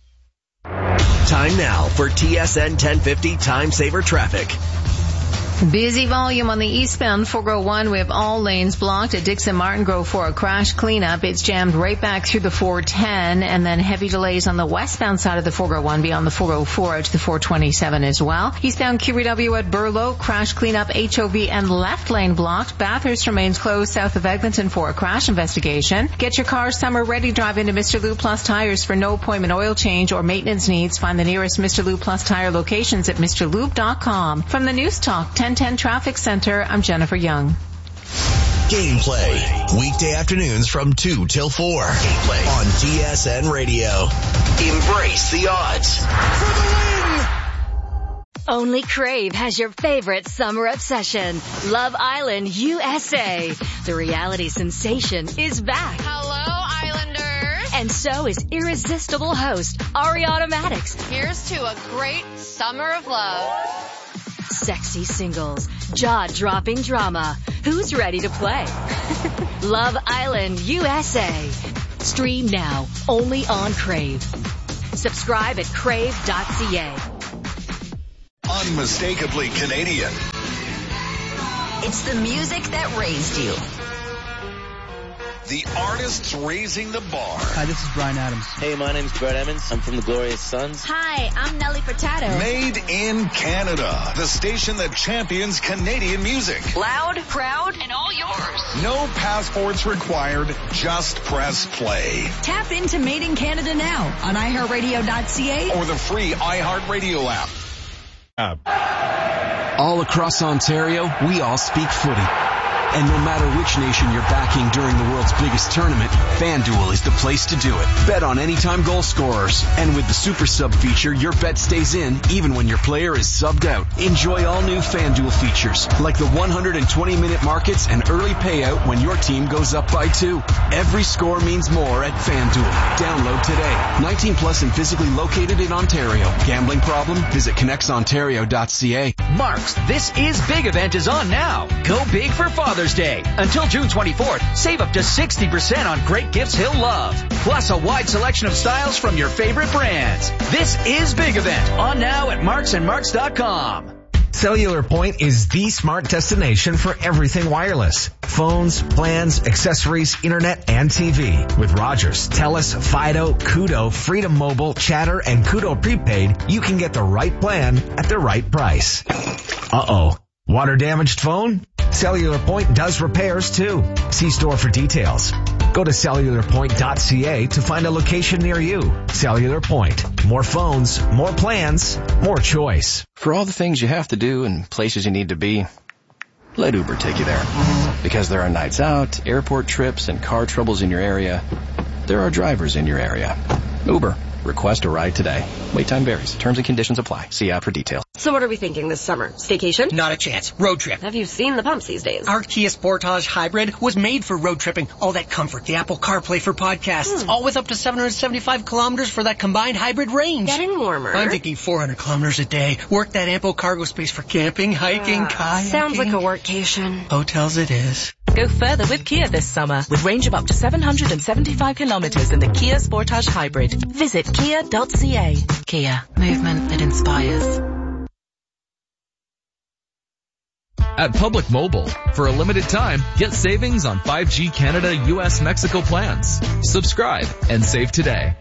Time now for TSN 1050 Time Saver Traffic. Busy volume on the eastbound 401. We have all lanes blocked at Dixon Martin Grove for a crash cleanup. It's jammed right back through the 410, and then heavy delays on the westbound side of the 401 beyond the 404 out to the 427 as well. Eastbound QEW at Burlow, crash cleanup, HOV and left lane blocked. Bathurst remains closed south of Eglinton for a crash investigation. Get your car summer ready. Drive into Mr. Lube Plus Tires for no appointment oil change or maintenance needs. Find the nearest Mr. Lube Plus Tire locations at MrLube.com. From the News Talk 1010 Traffic Center, I'm Jennifer Young. Gameplay. Weekday afternoons from 2 till 4. Gameplay on TSN Radio. Embrace the odds. For the win! Only Crave has your favorite summer obsession. Love Island USA. The reality sensation is back. Hello, Islanders. And so is irresistible host Ariana Madix. Here's to a great summer of love. Sexy singles, jaw-dropping drama. Who's ready to play? Love Island USA. Stream now, only on Crave. Subscribe at crave.ca. Unmistakably Canadian. It's the music that raised you. The artists raising the bar. Hi, this is Bryan Adams. Hey, my name's Brett Emmons. I'm from the Glorious Sons. Hi, I'm Nelly Furtado. Made in Canada. The station that champions Canadian music. Loud, proud, and all yours. No passports required. Just press play. Tap into Made in Canada now on iHeartRadio.ca or the free iHeartRadio app. All across Ontario, we all speak footy. And no matter which nation you're backing during the world's biggest tournament, FanDuel is the place to do it. Bet on anytime goal scorers. And with the Super Sub feature, your bet stays in even when your player is subbed out. Enjoy all new FanDuel features, like the 120-minute markets and early payout when your team goes up by 2. Every score means more at FanDuel. Download today. 19 plus and physically located in Ontario. Gambling problem? Visit connectsontario.ca. Mark's This Is Big event is on now. Go big for Father's Day. Until June 24th, save up to 60% on great gifts he'll love. Plus a wide selection of styles from your favorite brands. This Is Big event on now at marksandmarks.com. Cellular Point is the smart destination for everything wireless. Phones, plans, accessories, internet, and TV. With Rogers, TELUS, Fido, Koodo, Freedom Mobile, Chatter, and Koodo Prepaid, you can get the right plan at the right price. Uh-oh. Water damaged phone? Cellular Point does repairs too. See store for details. Go to cellularpoint.ca to find a location near you. Cellular Point. More phones, more plans, more choice. For all the things you have to do and places you need to be, let Uber take you there. Because there are nights out, airport trips, and car troubles in your area. There are drivers in your area. Uber. Request a ride today. Wait time varies. Terms and conditions apply. See app for details. So what are we thinking this summer? Staycation? Not a chance. Road trip. Have you seen the pumps these days? Our Kia Sportage Hybrid was made for road tripping. All that comfort, the Apple CarPlay for podcasts, all with up to 775 kilometers for that combined hybrid range. Getting warmer. I'm thinking 400 kilometers a day. Work that ample cargo space for camping, hiking, kayaking. Sounds like a workcation. Hotels it is. Go further with Kia this summer with range of up to 775 kilometers in the Kia Sportage Hybrid. Visit kia.ca. Kia. Movement that inspires. At Public Mobile, for a limited time, get savings on 5G Canada, US, Mexico plans. Subscribe and save today.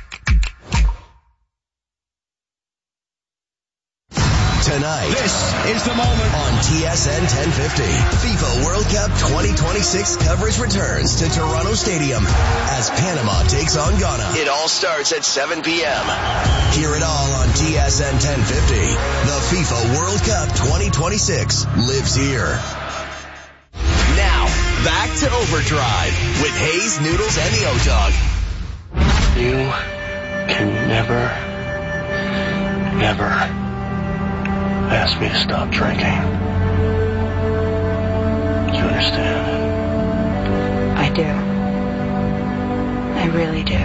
Tonight, this is the moment on TSN 1050. FIFA World Cup 2026 coverage returns to Toronto Stadium as Panama takes on Ghana. It all starts at 7 p.m. Hear it all on TSN 1050. The FIFA World Cup 2026 lives here. Now, back to Overdrive with Hayes, Noodles, and the O-Dog. You can never ask me to stop drinking. Do you understand? I do. I really do.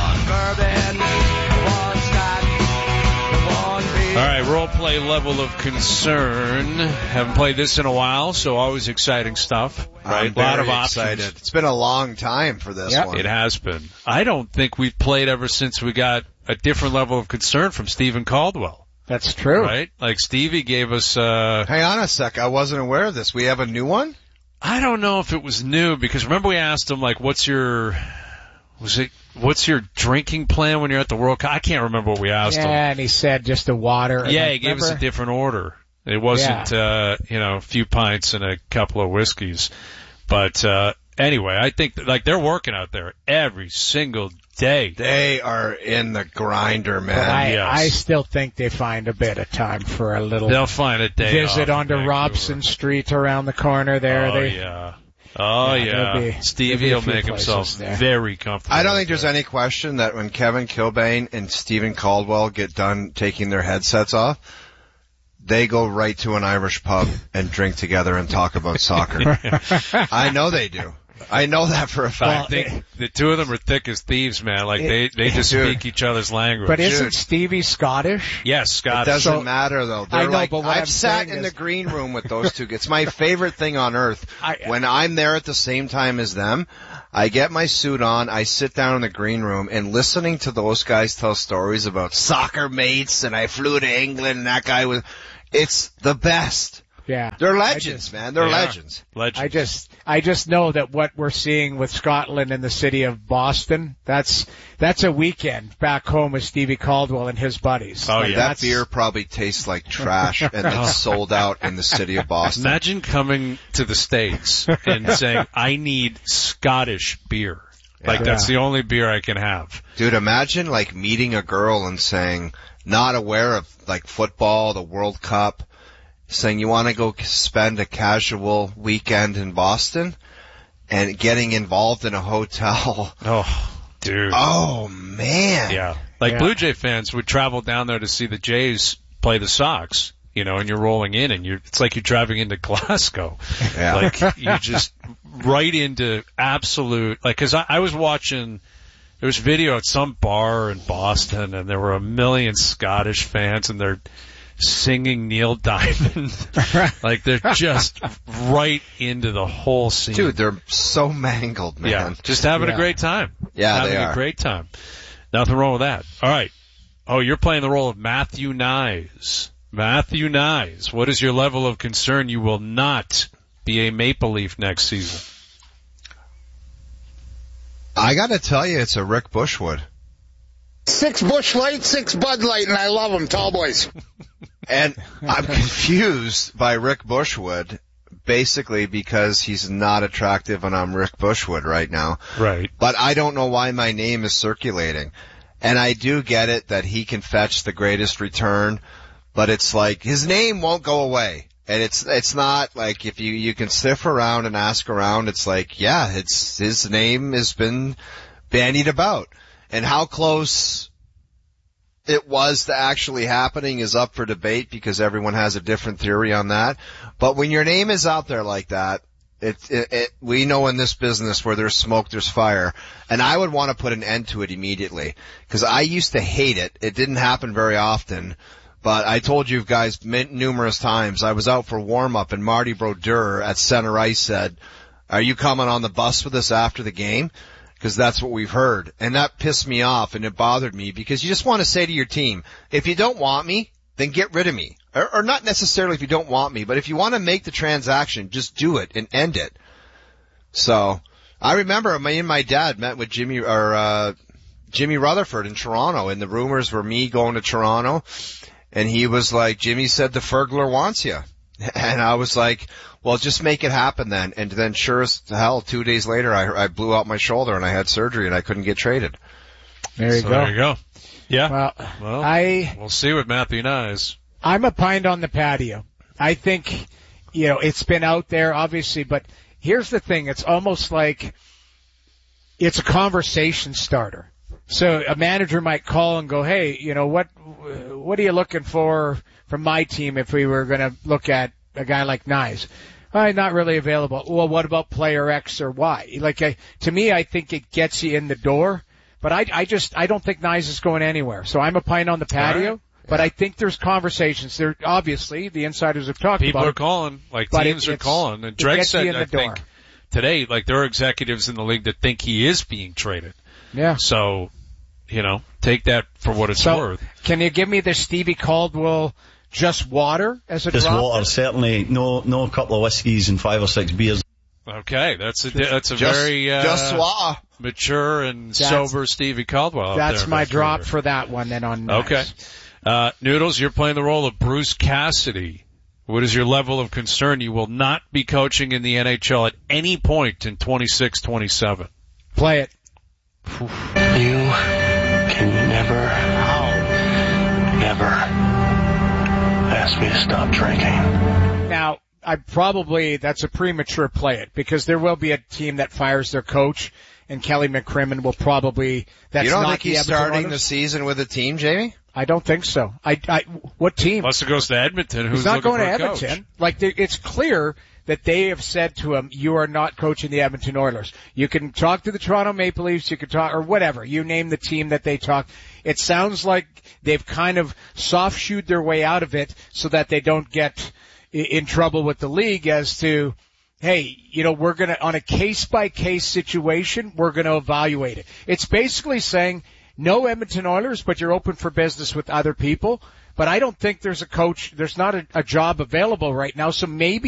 All right, role play level of concern. Haven't played this in a while, so always exciting stuff. Right, I'm a lot of options. Excited. It's been a long time for this one. It has been. I don't think we've played ever since we got a different level of concern from Stephen Caldwell. That's true. Right? Like Stevie gave us Hang on a sec, I wasn't aware of this. We have a new one? I don't know if it was new because remember we asked him like what's your drinking plan when you're at the World Cup? I can't remember what we asked him. Yeah, and he said just a water. Yeah, he gave us a different order. It wasn't a few pints and a couple of whiskeys. But anyway, I think like they're working out there every single day. They are in the grinder, man. I still think they find a bit of time for a little. They'll find a day visit onto Robson Street around the corner there. Oh, yeah. Oh, yeah. Stevie will make himself very comfortable. I don't think there's any question that when Kevin Kilbane and Stephen Caldwell get done taking their headsets off, they go right to an Irish pub and drink together and talk about soccer. I know they do. I know that for a fact. I think the two of them are thick as thieves, man. Like they just speak each other's language. But isn't Stevie Scottish? Yes, Scottish. It doesn't matter though. They're I've sat in the green room with those two. It's my favorite thing on earth. When I'm there at the same time as them, I get my suit on, I sit down in the green room, and listening to those guys tell stories about soccer mates, and I flew to England, and that guy was, it's the best. Yeah. They're legends, man. They're legends. I just know that what we're seeing with Scotland and the city of Boston, that's a weekend back home with Stevie Caldwell and his buddies. Oh, yeah. That beer probably tastes like trash, and it's sold out in the city of Boston. Imagine coming to the States and saying, I need Scottish beer. Like, that's the only beer I can have. Dude, imagine, like, meeting a girl and saying, not aware of, like, football, the World Cup, saying you want to go spend a casual weekend in Boston and getting involved in a hotel. Oh, dude. Oh, man. Yeah. Like Blue Jay fans would travel down there to see the Jays play the Sox, you know, and you're rolling in and it's like you're driving into Glasgow. Yeah. Like you just right into absolute, like, cause I was watching, there was video at some bar in Boston and there were 1 million Scottish fans and they're singing Neil Diamond. Like they're just right into the whole scene. Dude, they're so mangled, man. Yeah, just having a great time. Yeah, having a great time. Nothing wrong with that. All right. Oh, you're playing the role of Matthew Nyes. Matthew Nyes, what is your level of concern you will not be a Maple Leaf next season? I gotta tell you, it's a Rick Bushwood. 6 Busch Light, 6 Bud Light, and I love them, tall boys. And I'm confused by Rick Bushwood, basically because he's not attractive and I'm Rick Bushwood right now. Right. But I don't know why my name is circulating. And I do get it that he can fetch the greatest return, but it's like his name won't go away. And it's not like if you can sniff around and ask around, it's like, yeah, his name has been bandied about. And how close it was to actually happening is up for debate because everyone has a different theory on that. But when your name is out there like that, we know in this business where there's smoke, there's fire. And I would want to put an end to it immediately because I used to hate it. It didn't happen very often. But I told you guys numerous times, I was out for warm-up and Marty Brodeur at center ice said, are you coming on the bus with us after the game? Because that's what we've heard. And that pissed me off and it bothered me because you just want to say to your team, if you don't want me, then get rid of me. Or not necessarily if you don't want me, but if you want to make the transaction, just do it and end it. So, I remember me and my dad met with Jimmy Rutherford in Toronto and the rumors were me going to Toronto and he was like, Jimmy said the Fergler wants you. And I was like, well, just make it happen then. And then sure as hell, 2 days later, I blew out my shoulder and I had surgery and I couldn't get traded. There you go. There you go. Yeah. Well, we'll see with Matthew Nyes. I'm a pint on the patio. I think, it's been out there, obviously, but here's the thing. It's almost like it's a conversation starter. So a manager might call and go, hey, what are you looking for from my team if we were going to look at a guy like Nyes? Not really available. Well, what about player X or Y? To me, I think it gets you in the door, but I don't think Nyes is going anywhere. So I'm a pint on the patio, but I think there's conversations. There, obviously, the insiders have talked People about are calling, teams are calling. And Drake said, I think, today, there are executives in the league that think he is being traded. Yeah. So, take that for what it's worth. Can you give me the Stevie Caldwell just water as a just drop? Just water, certainly. No couple of whiskeys and 5 or 6 beers. Okay, that's a very mature and sober Stevie Caldwell. That's my drop for that one then on Nyes. Okay. Noodles, you're playing the role of Bruce Cassidy. What is your level of concern? You will not be coaching in the NHL at any point in 26-27. Play it. You can never ask me to stop drinking. Now, that's a premature play it, because there will be a team that fires their coach, and Kelly McCrimmon will probably, that's you don't not think he's starting the season with a team, Jamie? I don't think so. What team? Unless it goes to Edmonton, who's he's not looking going to for a Edmonton. coach. Like, it's clear that they have said to him, you are not coaching the Edmonton Oilers. You can talk to the Toronto Maple Leafs, you can talk, or whatever. You name the team that they talk. It sounds like they've kind of soft-shoed their way out of it so that they don't get in trouble with the league as to, hey, we're going to, on a case-by-case situation, we're going to evaluate it. It's basically saying, no Edmonton Oilers, but you're open for business with other people. But I don't think there's not a job available right now, so maybe